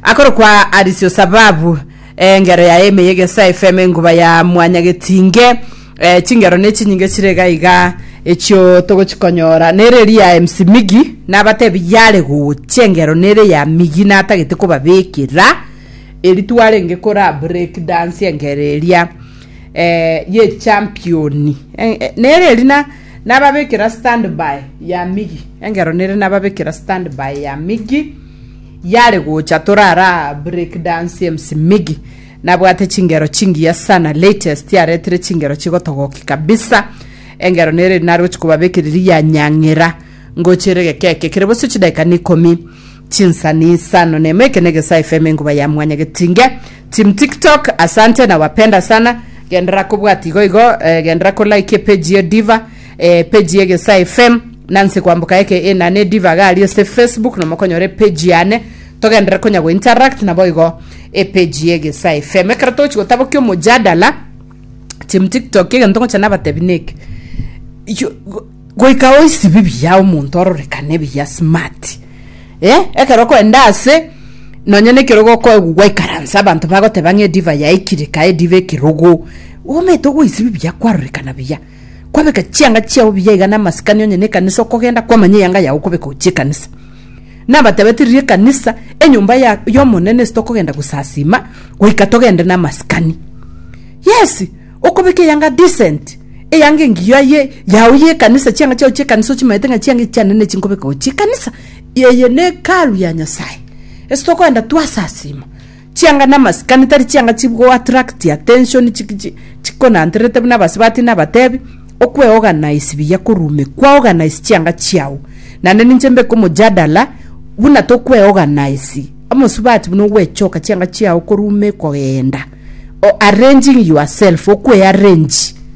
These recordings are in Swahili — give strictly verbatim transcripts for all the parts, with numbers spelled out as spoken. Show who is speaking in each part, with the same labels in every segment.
Speaker 1: akoro kwa arisio sababu engero ya eme yegesa F M nguba ya mwanya getinge eh, chingero nechi nyinge chirega iga echo togo chikonyora nere ya M C Migi nabatebi yale go chengero nere ya Migi natagete ko babekira eritware ngekora break dance engereria eh ye championi eh, nere lina nababekira standby ya Migi engero nere nababekira standby ya Migi yale go chatorara break dance M C Migi nabwate chingero chingiya sana latest ya retre chingero chigotogoki kabisa engero nere naro chikubabekiriri ya nyangera ngocherege keke kirebo sichidaika nikomi chinsani sano nemeke nege sa F M nguba ya mwanya getinge team TikTok asante na wapenda sana gendera kubwati goigo eh, gendera ko like page ya Diva eh, page ya sa F M nanse kwambuka yake ena ne Diva gali se Facebook no makonyore page yane togendera konya go interact na boigo e page ya sa F M krato chiko tabokyo mujadala team TikTok yega ntongo chana batebineke goika oisi bibi ya umuntu ororekane biya smart eh ekero ko endase nonyene kirogo ko gwaikaransa abantu bagote bange Diva ya ikirika e Diva kirogo umeto goisi bibi ya kwarorekana biya kwabeka chianga chiao biya igana masikani onyene kanisa kogenda kwa manye yanga ya ukobeka uchikanisa nabatebetirie kanisa enyumba ya yo monene stokogenda gusasima goika togende na masikani yes ukobeke yanga decent e yange ngiyo ye yauye kanisa chianga chao chikanisa chimaitenga chianga chanene chinkobeka uchikanisa yeye ne kalu ya Nyasaye estoko enda twasasima chianga na masikani tari chianga chibwo attract attention chiki chikona antrete na basibati na batebi okwe organize biya kurume kwa organize chianga chiao na nene nchembe ko mujadala buna tokwe organize amusubati buno wechoka chianga chiao kurume koenda o arranging yourself okwe arrange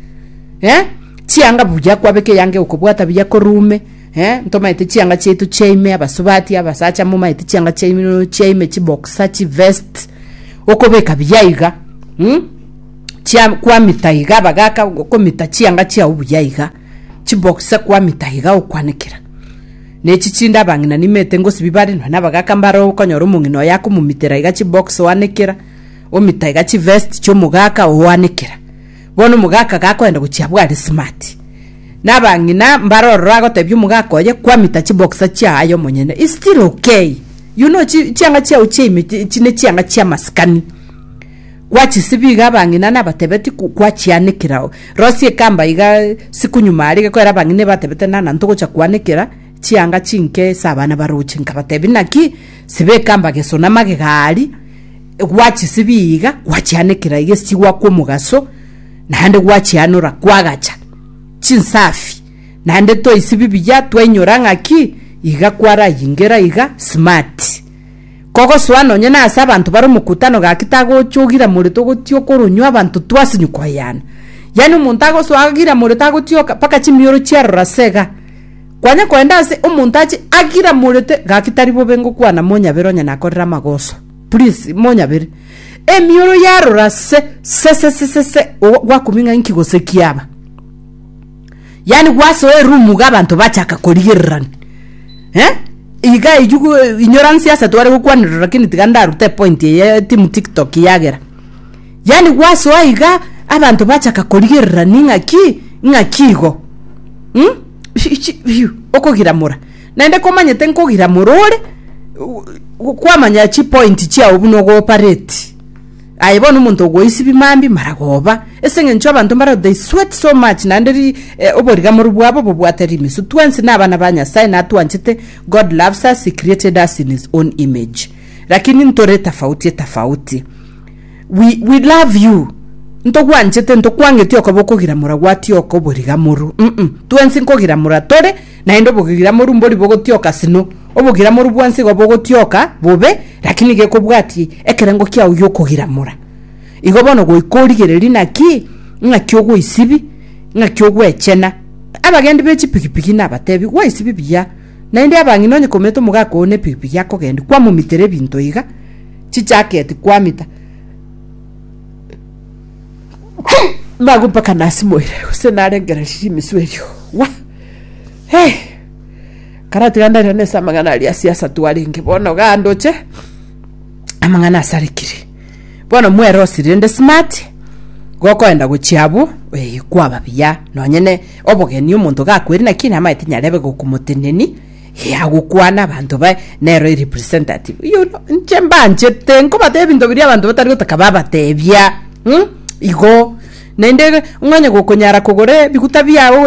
Speaker 1: eh chianga buja kwabeke yange ukobwata biya kurume eh ntoma ite chianga chetu cheime abasubati abasacha muma ite chianga cheime no cheime chiboxa chi vest okobeka biyaiga hm chiam kwa mitaiga bagaka ko mitachianga chia ubuyaiga chiboxa kwa mitaiga okwanekera nechi chinda bangina nimete ngo sibibari no nabagaka mbaro konyoro mungino yako mumitera iga chibox wanekera o mitaiga chi vest cho mugaka wanekera bono mugaka gako enda guchiabwa smart nabangina mbaro rago tebyu mugako ye kwa mitachi boxa cha ayo monyene is still okay you know chi chianga cha uchime chine chianga cha maskani kwachi sibiga bangina nabatebeti kwa chianikirao rosie kamba iga sikunyuma ali ko era bangine batebete nana ntoko cha kwanikira chianga chinke sabana baruchi nkabatebi naki sibe kamba gesona mage gali kwachi sibiga kwachianikira iga siwa ko mugaso nande kwachianura kwagacha chinsafi nande to isibibi ya twenyoranga ki iga kwara yingera iga smart koko swano nyena asa abantu baro mukutano gakitago chogira muri to gotyo koronywa abantu twasinyuko yana yani umuntu ago swagira muri tago tyo paka chimiyoro cyarora sega kwanya kwenda se umuntu achi agira muri te gakitari bobengo kwana monya beronya nakorera magoso please monya bere emiyoro yarora se se se se se wakuminga inkigose kiyaba yani kwaso e rumu gabantu bachaka korigerran eh iga ijugo ignorance ya satware gukwanira lakini tiganda rute point ya team TikTok yagera yani kwaso iga abantu bachaka korigerran ninga ki nga kigo hm okogiramura nende komanye tenkogiramurore kwamanya chi point chia obuno go operate ayibona umuntu goyisi bimambi maragoba esenge ncho abantu mara they sweat so much nanderi eh, oboriga mu rubwabo bobwaterime so twensi nabana banya sai na twanchite God loves us, he created us in his own image lakini ntore tofauti tofauti we we love you ntogwanchite ntokwangetio kobokogira mura gwatio koboriga muru mm -mm. twensi nkogira mura tore na endo bogira muru mbori bogotioka sino obogira muru bwansi gobogotioka bobe lakini gekobwati ekerengo kya uyo kogira mura igobono goikorigereri naki ngakyo go isibi ngakyo go echena abagendi bechi pikipiki nabatebi go isibi biya na ndi abangino nye kometo mugako ne pikipiki yako gendi kwa mumitere binto iga chichaketi kwa mita magu paka nasimoire usenare ngarashi miswerio wa hey karati ganda rene samagana ali asiasa tualinge bono gandoche amangana asarikire bono mwero sirende smart gokoenda guchiabu eh kwaba biya nonyene obogeni umuntu gakwiri nakina amaite nyarebe gukumuteneni ya gukwana abantu ba nero representative you know nchembanje tenko batebi ndo biri abantu batari gutakababa tebya hm igo nende umwanya gukonyara kugore bikutabya